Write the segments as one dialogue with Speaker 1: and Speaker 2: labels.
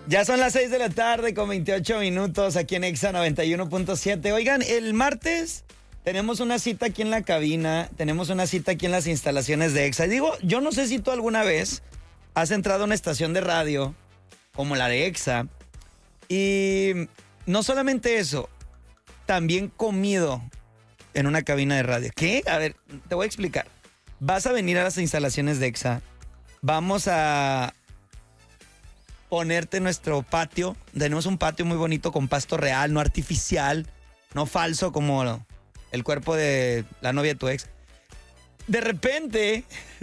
Speaker 1: Ya son las 6 de la tarde con 28 minutos aquí en Exa 91.7. Oigan, el martes tenemos una cita aquí en la cabina, tenemos una cita aquí en las instalaciones de Exa. Digo, yo no sé si tú alguna vez has entrado a una estación de radio como la de Exa y no solamente eso, también comido en una cabina de radio. ¿Qué? A ver, te voy a explicar. Vas a venir a las instalaciones de Exa, vamos a ponerte nuestro patio. Tenemos un patio muy bonito con pasto real, no artificial, no falso como el cuerpo de la novia de tu ex. De repente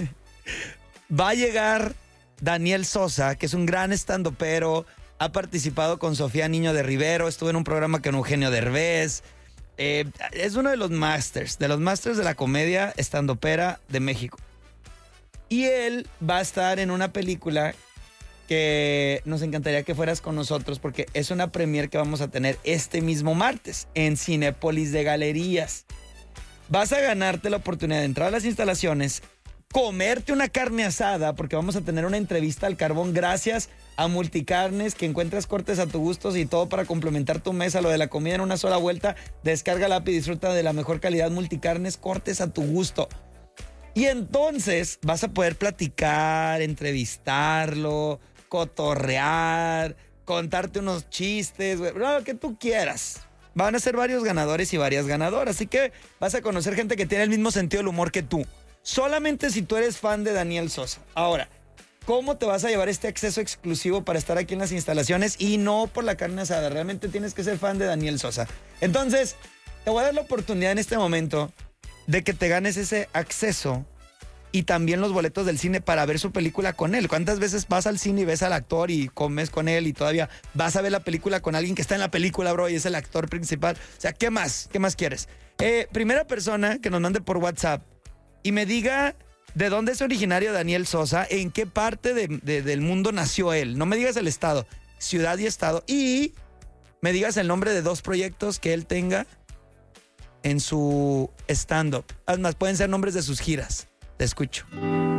Speaker 1: va a llegar Daniel Sosa, que es un gran estandopero, ha participado con Sofía Niño de Rivero, estuvo en un programa con Eugenio Derbez. Es uno de los masters de la comedia estandopera de México. Y él va a estar en una película que nos encantaría que fueras con nosotros porque es una premiere que vamos a tener este mismo martes en Cinépolis de Galerías. Vas a ganarte la oportunidad de entrar a las instalaciones, comerte una carne asada porque vamos a tener una entrevista al carbón gracias a Multicarnes, que encuentras cortes a tu gusto y todo para complementar tu mesa, lo de la comida en una sola vuelta. Descarga la app y disfruta de la mejor calidad. Multicarnes, cortes a tu gusto. Y entonces vas a poder platicar, entrevistarlo, cotorrear, contarte unos chistes, lo que tú quieras. Van a ser varios ganadores y varias ganadoras, así que vas a conocer gente que tiene el mismo sentido del humor que tú. Solamente si tú eres fan de Daniel Sosa. Ahora, ¿cómo te vas a llevar este acceso exclusivo para estar aquí en las instalaciones y no por la carne asada? Realmente tienes que ser fan de Daniel Sosa. Entonces, te voy a dar la oportunidad en este momento de que te ganes ese acceso y también los boletos del cine para ver su película con él. ¿Cuántas veces vas al cine y ves al actor y comes con él y todavía vas a ver la película con alguien que está en la película, bro, y es el actor principal? O sea, ¿qué más? ¿Qué más quieres? Primera persona que nos mande por WhatsApp y me diga de dónde es originario Daniel Sosa, en qué parte del mundo nació él. No me digas el estado, ciudad y estado. Y me digas el nombre de 2 proyectos que él tenga en su stand-up. Además, pueden ser nombres de sus giras. Te escucho.